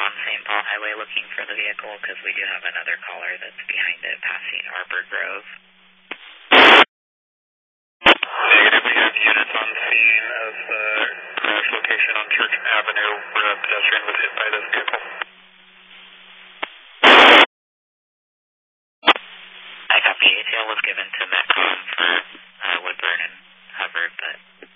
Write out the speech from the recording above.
on St. Paul Highway looking for the vehicle because we do have another caller that's behind it passing Arbor Grove. Negative, we have units on scene as the crash location on Church Avenue where a pedestrian was hit by this vehicle. I copy. ATL was given to Metcom for Woodburn and Hubbard, but